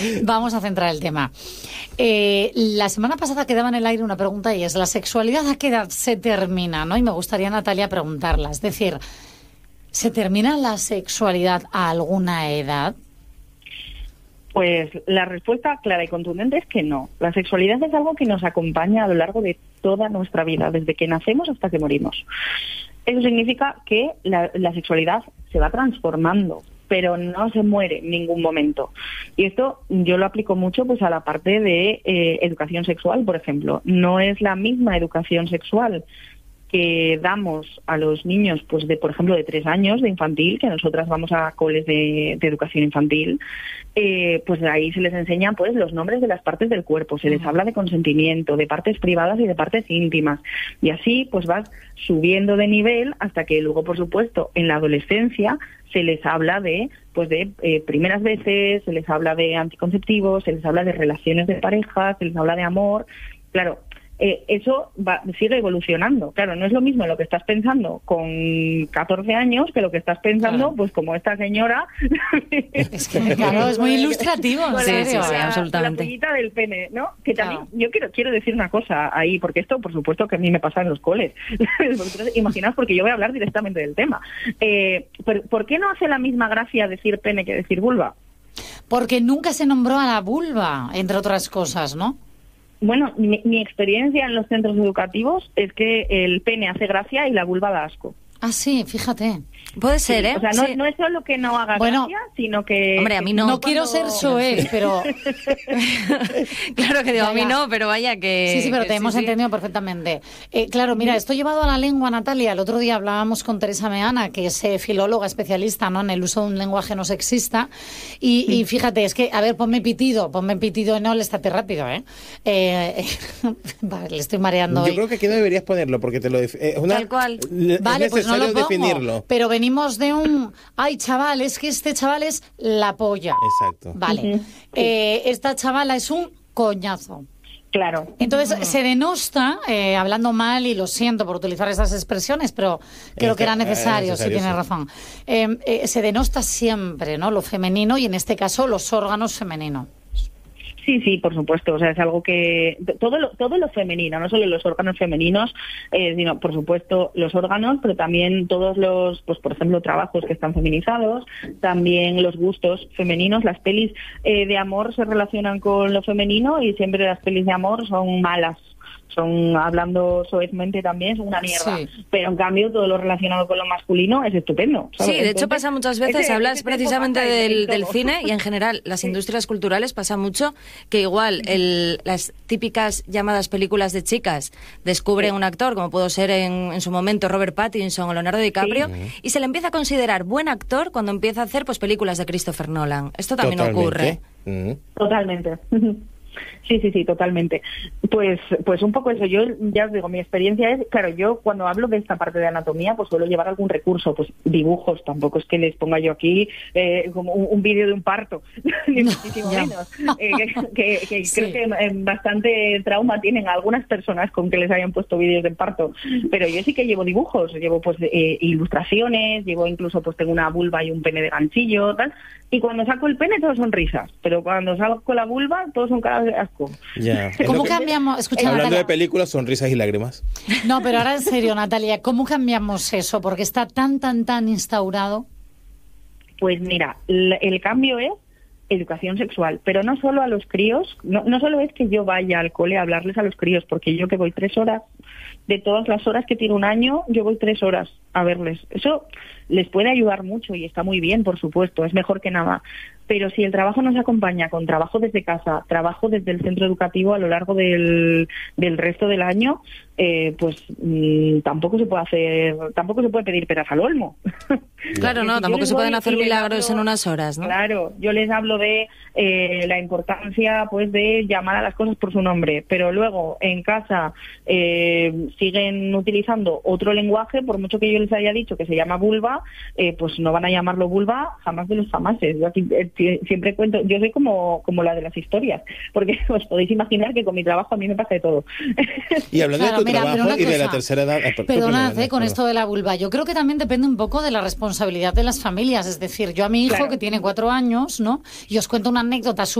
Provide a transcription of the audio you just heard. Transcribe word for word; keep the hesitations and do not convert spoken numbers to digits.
Vamos a centrar el tema. Eh, la semana pasada quedaba en el aire una pregunta y es, ¿la sexualidad a qué edad se termina? ¿No? Y me gustaría, Natalia, preguntarla. Es decir, ¿se termina la sexualidad a alguna edad? Pues la respuesta clara y contundente es que no. La sexualidad es algo que nos acompaña a lo largo de toda nuestra vida, desde que nacemos hasta que morimos. Eso significa que la, la sexualidad se va transformando, pero no se muere en ningún momento. Y esto yo lo aplico mucho pues a la parte de eh, educación sexual, por ejemplo. No es la misma educación sexual que damos a los niños, pues de por ejemplo de tres años de infantil, que nosotras vamos a coles de, de educación infantil, eh, pues de ahí se les enseñan pues los nombres de las partes del cuerpo, se les habla de consentimiento, de partes privadas y de partes íntimas, y así pues vas subiendo de nivel hasta que luego, por supuesto, en la adolescencia se les habla de pues de eh, primeras veces, se les habla de anticonceptivos, se les habla de relaciones de pareja, se les habla de amor. Claro, Eh, eso va, sigue evolucionando. Claro, no es lo mismo lo que estás pensando con catorce años que lo que estás pensando, claro, pues como esta señora. Es que, claro, es muy ilustrativo. Con sí, la, sí, con sí, la, absolutamente. Con la pullita del pene, ¿no? Que también, claro, yo quiero quiero decir una cosa ahí, porque esto, por supuesto, que a mí me pasa en los coles. Vosotros imaginaos, porque yo voy a hablar directamente del tema. Eh, ¿por, ¿Por qué no hace la misma gracia decir pene que decir vulva? Porque nunca se nombró a la vulva, entre otras cosas, ¿no? Bueno, mi, mi experiencia en los centros educativos es que el pene hace gracia y la vulva da asco. Ah, sí, fíjate. Puede ser, sí, ¿eh? O sea, no, sí. no es solo que no haga bueno, gracia, sino que... Hombre, a mí no. No cuando... quiero ser soez, pero... Claro que digo, ya, a mí ya. no, pero vaya que... Sí, sí, pero que te hemos sí, entendido sí. perfectamente. Eh, claro, mira, esto llevado a la lengua, Natalia. El otro día hablábamos con Teresa Meana, que es eh, filóloga especialista, ¿no?, en el uso de un lenguaje no sexista. Y, y fíjate, es que, a ver, ponme pitido, ponme pitido en no, estate rápido, ¿eh? eh vale, le estoy mareando Yo hoy. creo que aquí no deberías ponerlo, porque te lo... Def- es una, Tal cual. Es Vale, pues no necesario lo pongo, definirlo. pero venimos de un... Ay, chaval, es que este chaval es la polla. Exacto. Vale. Uh-huh. Eh, esta chavala es un coñazo. Claro. Entonces Uh-huh. se denosta, eh, hablando mal, y lo siento por utilizar estas expresiones, pero creo Este, que era necesario, necesario, si tienes sí. razón. Eh, eh, se denosta siempre, ¿no?, lo femenino, y en este caso los órganos femeninos. Sí, sí, por supuesto. O sea, es algo que todo lo, todo lo femenino, no solo los órganos femeninos, eh, sino por supuesto los órganos, pero también todos los, pues por ejemplo, trabajos que están feminizados, también los gustos femeninos. Las pelis eh, de amor se relacionan con lo femenino y siempre las pelis de amor son malas. Son, hablando soezmente también, son una mierda. Sí. Pero en cambio todo lo relacionado con lo masculino es estupendo, ¿sabes? Sí, de Entonces, hecho pasa muchas veces, ese, hablas ese precisamente pasa del, del todo. cine y en general las sí. industrias culturales pasa mucho que igual el, las típicas llamadas películas de chicas descubren sí. un actor, como pudo ser en, en su momento Robert Pattinson o Leonardo DiCaprio, sí. y se le empieza a considerar buen actor cuando empieza a hacer pues películas de Christopher Nolan. Esto también Totalmente. ocurre. Uh-huh. Totalmente. Sí, sí, sí, totalmente. Pues pues un poco eso. Yo ya os digo, mi experiencia es, claro, yo cuando hablo de esta parte de anatomía, pues suelo llevar algún recurso, pues dibujos, tampoco es que les ponga yo aquí eh, como un, un vídeo de un parto, ni muchísimo menos. Eh, que que, que sí. Creo que eh, bastante trauma tienen algunas personas con que les hayan puesto vídeos de parto, pero yo sí que llevo dibujos, llevo pues eh, ilustraciones, llevo incluso pues tengo una vulva y un pene de ganchillo, tal, y cuando saco el pene todos son risas, pero cuando saco la vulva todos son caras de asco. Ya. ¿Cómo que, cambiamos? Escucha, hablando Natalia. de películas, sonrisas y lágrimas. No, pero ahora en serio, Natalia, ¿cómo cambiamos eso? Porque está tan, tan, tan instaurado. Pues mira, el, el cambio es educación sexual, pero no solo a los críos, no, no solo es que yo vaya al cole a hablarles a los críos, porque yo que voy tres horas, de todas las horas que tiene un año, yo voy tres horas a verles. Eso les puede ayudar mucho y está muy bien, por supuesto, es mejor que nada. Pero si el trabajo nos acompaña con trabajo desde casa, trabajo desde el centro educativo a lo largo del, del resto del año, eh, pues mmm, tampoco se puede hacer, tampoco se puede pedir peras al olmo. Claro, no, tampoco se pueden hacer milagros hablo, en unas horas, ¿no? Claro, yo les hablo de eh, la importancia, pues, de llamar a las cosas por su nombre, pero luego en casa eh, siguen utilizando otro lenguaje, por mucho que yo les haya dicho que se llama vulva, eh, pues no van a llamarlo vulva jamás de los jamases. Yo aquí eh, siempre cuento, yo soy como, como la de las historias, porque os podéis imaginar que con mi trabajo a mí me pasa de todo. Y hablando claro, de tu mira, trabajo y cosa, de la tercera edad... Eh, perdonad, eh, con esto de la vulva, yo creo que también depende un poco de la responsabilidad de las familias, es decir, yo a mi hijo, claro, que tiene cuatro años, ¿no?, y os cuento una anécdota súper